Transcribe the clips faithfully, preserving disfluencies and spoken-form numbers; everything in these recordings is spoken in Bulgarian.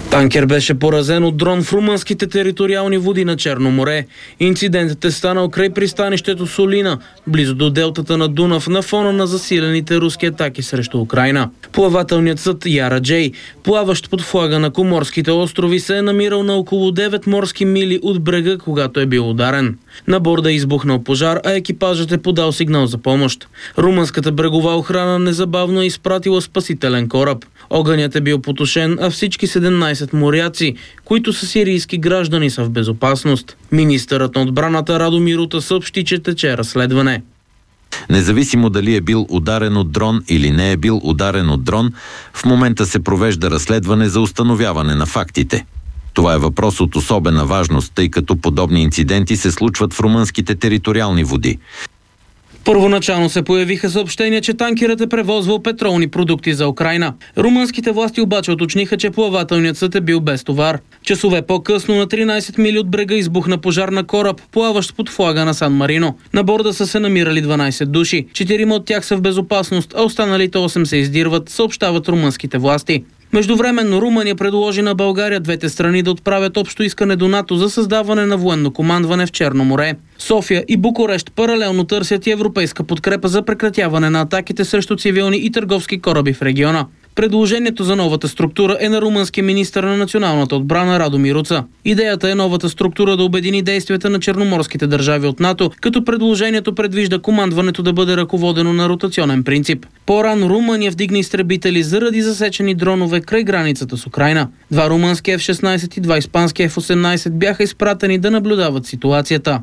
Танкер беше поразен от дрон в румънските териториални води на Черно море. Инцидентът е станал край пристанището Солина, близо до делтата на Дунав, на фона на засилените руски атаки срещу Украйна. Плавателният съд Яра Джей, плаващ под флага на Коморските острови, се е намирал на около девет морски мили от брега, когато е бил ударен. На борда е избухнал пожар, а екипажът е подал сигнал за помощ. Румънската брегова охрана незабавно е изпратила спасителен кораб. Огънят е бил потушен, а всички седемнайсет моряци, които са сирийски граждани, са в безопасност. Министърът на отбраната Радомир Рута съобщи, че тече разследване. Независимо дали е бил ударен от дрон или не е бил ударен от дрон, в момента се провежда разследване за установяване на фактите. Това е въпрос от особена важност, тъй като подобни инциденти се случват в румънските териториални води. Първоначално се появиха съобщения, че танкерът е превозвал петролни продукти за Украйна. Румънските власти обаче уточниха, че плавателният съд е бил без товар. Часове по-късно на тринайсет мили от брега избухна пожар на кораб, плаващ под флага на Сан Марино. На борда са се намирали дванайсет души. Четирима от тях са в безопасност, а останалите осем се издирват, съобщават румънските власти. Междувременно Румъния предложи на България двете страни да отправят общо искане до НАТО за създаване на военно командване в Черно море. София и Букурещ паралелно търсят и европейска подкрепа за прекратяване на атаките срещу цивилни и търговски кораби в региона. Предложението за новата структура е на румънския министър на националната отбрана Радомир Рута. Идеята е новата структура да обедини действията на черноморските държави от НАТО, като предложението предвижда командването да бъде ръководено на ротационен принцип. По-рано Румъния вдигна изтребители заради засечени дронове край границата с Украйна. Два румънски Еф шестнайсет и два испански Еф осемнайсет бяха изпратени да наблюдават ситуацията.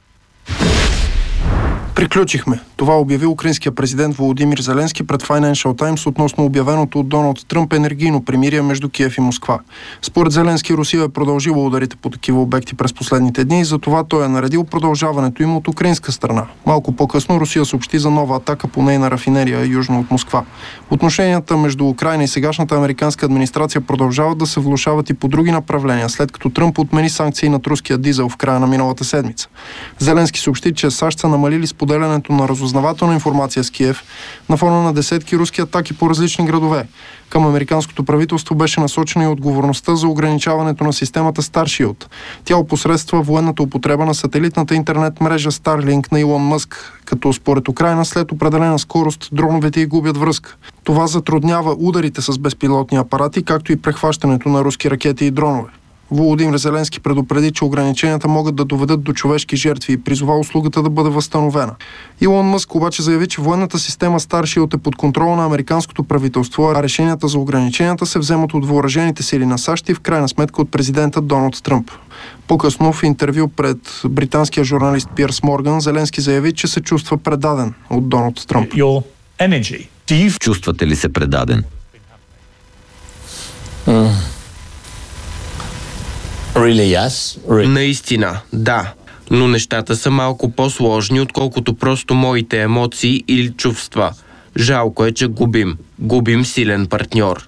Приключихме. Това обяви украинския президент Володимир Зеленски пред Financial Times относно обявеното от Доналд Тръмп енергийно примирие между Киев и Москва. Според Зеленски, Русия е продължила ударите по такива обекти през последните дни и затова той е наредил продължаването им от украинска страна. Малко по-късно Русия съобщи за нова атака по нейна рафинерия южно от Москва. Отношенията между Украйна и сегашната американска администрация продължават да се влошават и по други направления, след като Тръмп отмени санкции над руския дизел в края на миналата седмица. Зеленски съобщи, че САЩ са намалили споделянето на разузнавателна информация с Киев на фона на десетки руски атаки по различни градове. Към американското правителство беше насочена и отговорността за ограничаването на системата Starship. Тя опосредства военната употреба на сателитната интернет мрежа Starlink на Илон Мъск, като според Украйна след определена скорост дроновете й губят връзка. Това затруднява ударите с безпилотни апарати, както и прехващането на руски ракети и дронове. Володимир Зеленски предупреди, че ограниченията могат да доведат до човешки жертви и призова услугата да бъде възстановена. Илон Мъск обаче заяви, че военната система Starship е под контрола на американското правителство, а решенията за ограниченията се вземат от въоръжените сили на САЩ и в крайна сметка от президента Доналд Тръмп. По-късно в интервю пред британския журналист Пирс Морган, Зеленски заяви, че се чувства предаден от Доналд Тръмп. Чувствате ли се предаден? Mm. Really, yes? Really. Наистина, да. Но нещата са малко по-сложни, отколкото просто моите емоции или чувства. Жалко е, че губим. Губим силен партньор.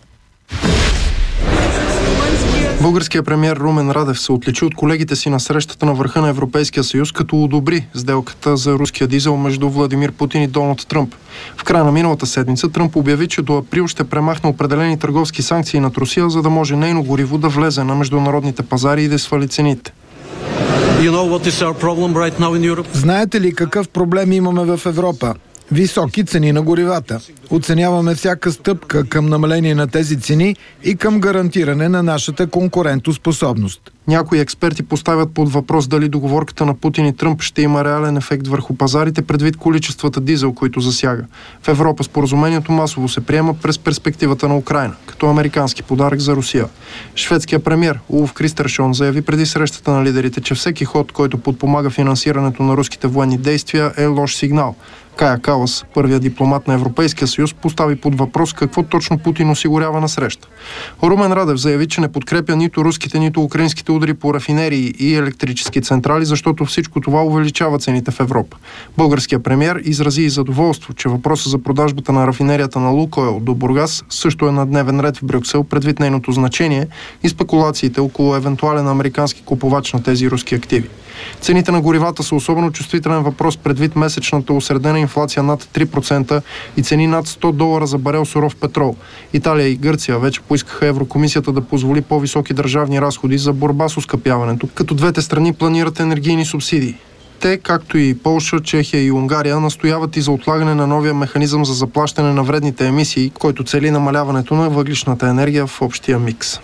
Българският премиер Румен Радев се отличи от колегите си на срещата на върха на Европейския съюз, като одобри сделката за руския дизел между Владимир Путин и Доналд Тръмп. В края на миналата седмица Тръмп обяви, че до април ще премахне определени търговски санкции над Русия, за да може нейно гориво да влезе на международните пазари и да свали цените. You know what is our problem right now in Europe? Знаете ли какъв проблем имаме в Европа? Високи цени на горивата. Оценяваме всяка стъпка към намаление на тези цени и към гарантиране на нашата конкурентоспособност. Някои експерти поставят под въпрос дали договорката на Путин и Тръмп ще има реален ефект върху пазарите предвид количествата дизел, които засяга. В Европа споразумението масово се приема през перспективата на Украйна, като американски подарък за Русия. Шведският премиер Улф Кристершон заяви преди срещата на лидерите, че всеки ход, който подпомага финансирането на руските военни действия, е лош сигнал. Кая Калас, първият дипломат на Европейския съюз, постави под въпрос какво точно Путин осигурява на среща. Румен Радев заяви, че не подкрепя нито руските, нито украинските удари по рафинерии и електрически централи, защото всичко това увеличава цените в Европа. Българският премиер изрази и задоволство, че въпросът за продажбата на рафинерията на Лукойл до Бургас също е на дневен ред в Брюксел, предвид нейното значение и спекулациите около евентуален американски купувач на тези руски активи. Цените на горивата са особено чувствителен въпрос предвид месечната осредена инфлация над три процента и цени над сто долара за барел суров петрол. Италия и Гърция вече поискаха Еврокомисията да позволи по-високи държавни разходи за борба с оскъпяването, като двете страни планират енергийни субсидии. Те, както и Полша, Чехия и Унгария, настояват и за отлагане на новия механизъм за заплащане на вредните емисии, който цели намаляването на въглищната енергия в общия микс.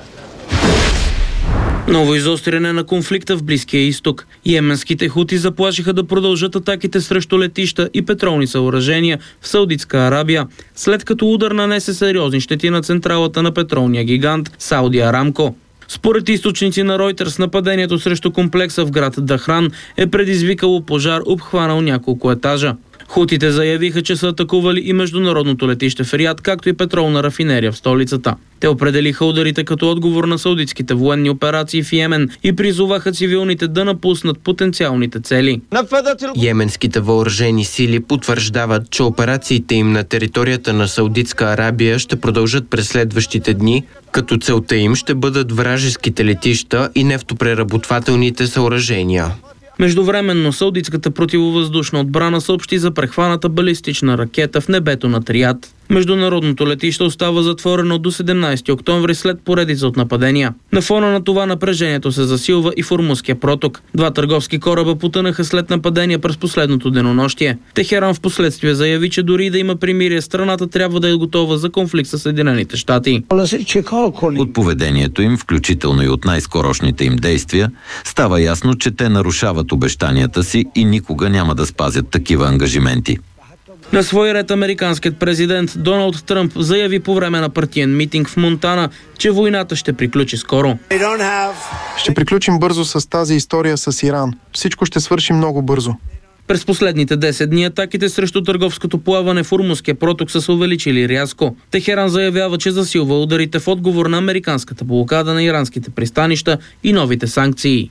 Ново изостряне на конфликта в Близкия изток. Йеменските хути заплашиха да продължат атаките срещу летища и петролни съоръжения в Саудитска Арабия, след като удар нанесе сериозни щети на централата на петролния гигант Сауди Арамко. Според източници на Reuters, нападението срещу комплекса в град Дахран е предизвикало пожар, обхванал няколко етажа. Хутите заявиха, че са атакували и международното летище в Риад, както и петролна рафинерия в столицата. Те определиха ударите като отговор на саудитските военни операции в Йемен и призоваха цивилните да напуснат потенциалните цели. Йеменските въоръжени сили потвърждават, че операциите им на територията на Саудитска Арабия ще продължат през следващите дни, като целта им ще бъдат вражеските летища и нефтопреработвателните съоръжения. Междувременно саудитската противовъздушна отбрана съобщи за прехваната балистична ракета в небето над Риад. Международното летище остава затворено до седемнайсети октомври след поредица от нападения. На фона на това напрежението се засилва и в Ормузския проток. Два търговски кораба потънаха след нападения през последното денонощие. Техеран в последствие заяви, че дори да има примирие, страната трябва да е готова за конфликт с Съединените щати. От поведението им, включително и от най-скорошните им действия, става ясно, че те нарушават обещанията си и никога няма да спазят такива ангажименти. На свой ред американският президент Доналд Тръмп заяви по време на партиен митинг в Монтана, че войната ще приключи скоро. Ще приключим бързо с тази история с Иран. Всичко ще свърши много бързо. През последните десет дни атаките срещу търговското плаване в Ормузския проток са се увеличили рязко. Техеран заявява, че засилва ударите в отговор на американската блокада на иранските пристанища и новите санкции.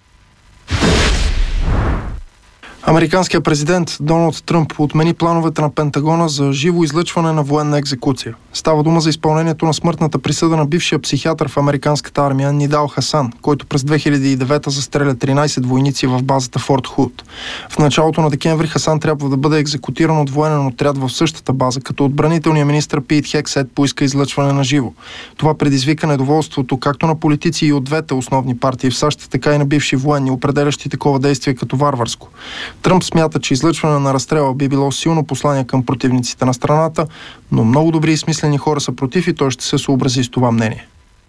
Американският президент Доналд Тръмп отмени плановете на Пентагона за живо излъчване на военна екзекуция. Става дума за изпълнението на смъртната присъда на бившия психиатър в американската армия Нидал Хасан, който през две хиляди и девета застреля тринайсет войници в базата Форт Худ. В началото на декември Хасан трябва да бъде екзекутиран от военен отряд в същата база, като отбранителният министър Пит Хексет поиска излъчване на живо. Това предизвика недоволството както на политици и от двете основни партии в САЩ, така и на бивши военни, определящи такова действие като варварско. Тръмп смята, че излъчване на разстрела би било силно послание към противниците на страната, но много добри и смислени хора са против и той ще се съобрази с това мнение.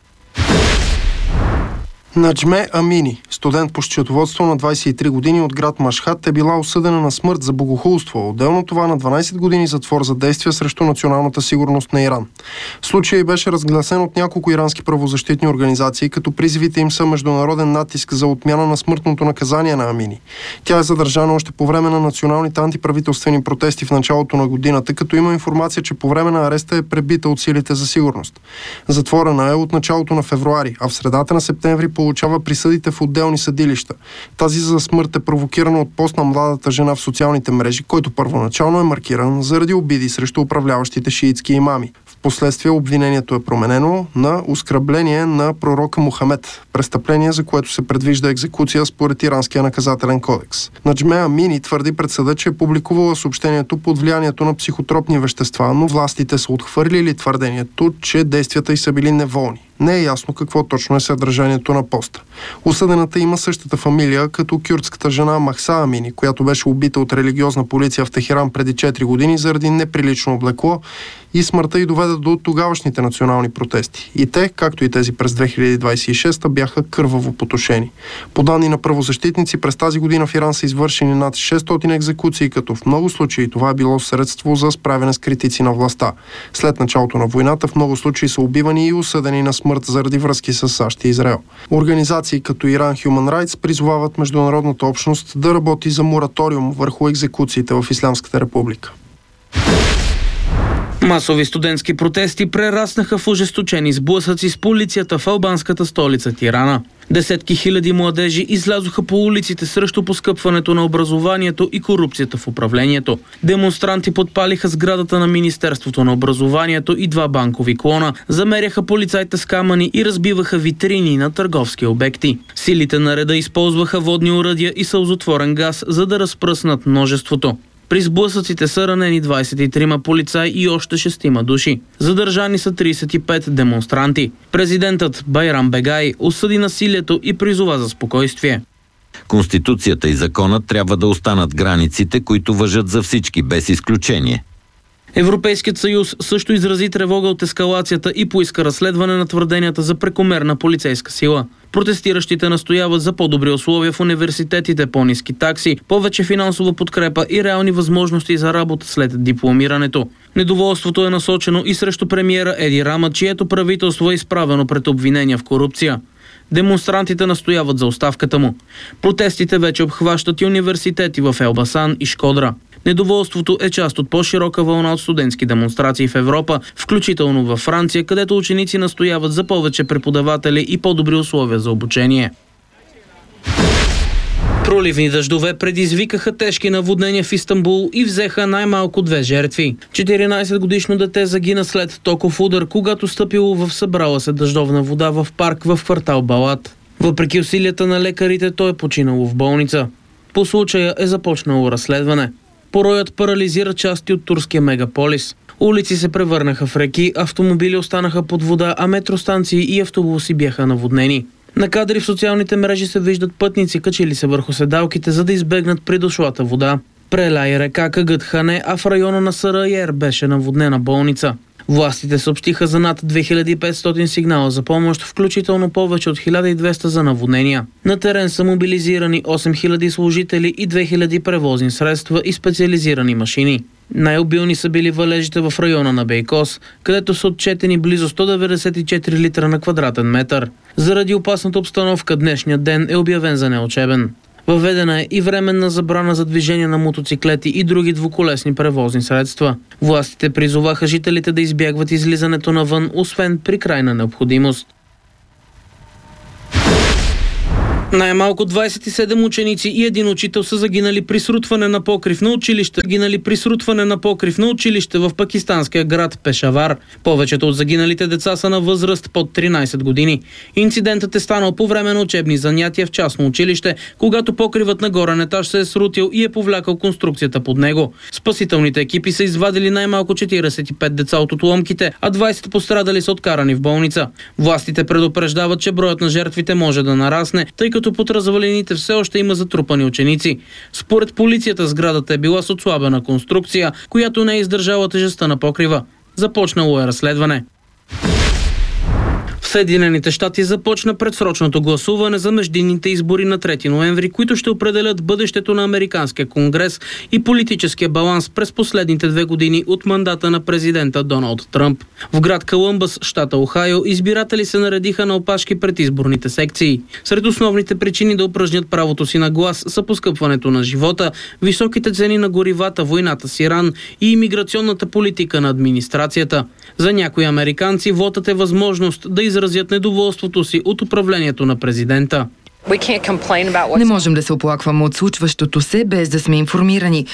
Наджме Амини, студент по счетоводство на двайсет и три години от град Машхад, е била осъдена на смърт за богохулство. Отделно това на дванайсет години затвор за действия срещу националната сигурност на Иран. Случаят беше разгласен от няколко ирански правозащитни организации, като призивите им са международен натиск за отмяна на смъртното наказание на Амини. Тя е задържана още по време на националните антиправителствени протести в началото на годината, като има информация, че по време на ареста е пребита от силите за сигурност. Затворена е от началото на февруари, а в средата на септември получава присъдите в отделни съдилища. Тази за смърт е провокирана от пост на младата жена в социалните мрежи, който първоначално е маркиран заради обиди срещу управляващите шиитски имами. Впоследствие обвинението е променено на оскърбление на пророка Мухамед, престъпление, за което се предвижда екзекуция според иранския наказателен кодекс. Наджме Амини твърди пред съда, че е публикувала съобщението под влиянието на психотропни вещества, но властите са отхвърлили твърдението, че действията й са били неволни. Не е ясно какво точно е съдържанието на поста. Осъдената има същата фамилия като кюрдската жена Махса Амини, която беше убита от религиозна полиция в Техеран преди четири години заради неприлично облекло и смъртта й доведе до тогавашните национални протести. И те, както и тези през две хиляди двайсет и шеста, бяха кърваво потушени. По данни на правозащитници, през тази година в Иран са извършени над шестстотин екзекуции, като в много случаи това е било средство за справяне с критици на властта. След началото на войната в много случаи са убивани и осъдени на смърт заради връзки с САЩ и Израел. Организации като Iran Human Rights призовават международната общност да работи за мораториум върху екзекуциите в Ислямската република. Масови студентски протести прераснаха в ожесточени сблъсъци с полицията в албанската столица Тирана. Десетки хиляди младежи излязоха по улиците срещу поскъпването на образованието и корупцията в управлението. Демонстранти подпалиха сградата на Министерството на образованието и два банкови клона, замеряха полицайите с камъни и разбиваха витрини на търговски обекти. Силите на реда използваха водни оръдия и сълзотворен газ, за да разпръснат множеството. При сблъсъците са ранени двадесет и трима полицаи и още шестима души. Задържани са тридесет и пет демонстранти. Президентът Байрам Бегай осъди насилието и призова за спокойствие. Конституцията и законът трябва да останат границите, които важат за всички, без изключение. Европейският съюз също изрази тревога от ескалацията и поиска разследване на твърденията за прекомерна полицейска сила. Протестиращите настояват за по-добри условия в университетите, по-ниски такси, повече финансова подкрепа и реални възможности за работа след дипломирането. Недоволството е насочено и срещу премиера Еди Рама, чието правителство е изправено пред обвинения в корупция. Демонстрантите настояват за оставката му. Протестите вече обхващат и университети в Елбасан и Шкодра. Недоволството е част от по-широка вълна от студентски демонстрации в Европа, включително във Франция, където ученици настояват за повече преподаватели и по-добри условия за обучение. Проливни дъждове предизвикаха тежки наводнения в Истанбул и взеха най-малко две жертви. четиринадесетгодишно дете загина след токов удар, когато стъпило в събрала се дъждовна вода в парк в квартал Балат. Въпреки усилията на лекарите, той е починало в болница. По случая е започнало разследване. Пороят парализира части от турския мегаполис. Улици се превърнаха в реки, автомобили останаха под вода, а метростанции и автобуси бяха наводнени. На кадри в социалните мрежи се виждат пътници, качили се върху седалките, за да избегнат придошлата вода. Преля и река Кагътхане, а в района на Сарайер беше наводнена болница. Властите съобщиха за над две хиляди и петстотин сигнала за помощ, включително повече от хиляда и двеста за наводнения. На терен са мобилизирани осем хиляди служители и две хиляди превозни средства и специализирани машини. Най-обилни са били валежите в района на Бейкос, където са отчетени близо сто деветдесет и четири литра на квадратен метър. Заради опасната обстановка днешният ден е обявен за неучебен. Въведена е и временна забрана за движение на мотоциклети и други двуколесни превозни средства. Властите призоваха жителите да избягват излизането навън, освен при крайна необходимост. Най-малко двадесет и седем ученици и един учител са загинали при срутване на покрив на училище, загинали при срутване на покрив на училище в пакистанския град Пешавар. Повечето от загиналите деца са на възраст под тринадесет години. Инцидентът е станал по време на учебни занятия в частно училище, когато покривът на горен етаж се е срутил и е повлякал конструкцията под него. Спасителните екипи са извадили най-малко четиридесет и пет деца от отломките, а двадесет пострадали са откарани в болница. Властите предупреждават, че броят на жертвите може да нарасне, тъй като под развалините все още има затрупани ученици. Според полицията сградата е била с отслабена конструкция, която не е издържала тежестта на покрива. Започнало е разследване. В Съединените щати започна предсрочното гласуване за междинните избори на трети ноември, които ще определят бъдещето на Американския конгрес и политическия баланс през последните две години от мандата на президента Доналд Тръмп. В град Колумбъс, щата Охайо, избиратели се наредиха на опашки пред изборните секции. Сред основните причини да упражнят правото си на глас са поскъпването на живота, високите цени на горивата, войната с Иран и имиграционната политика на администрацията. За някои американци вотът е възможност да изразят недоволството си от управлението на президента. Не можем да се оплакваме от случващото се, без да сме информирани.